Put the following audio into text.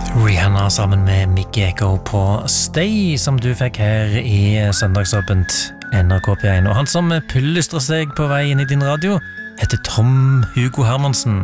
Rihanna sammen med Mickey Echo på Stay, som du fikk her i Søndagsåpent NRK P1. Og han som pullestrer seg på vei inn i din radio, heter Tom Hugo Hermansen.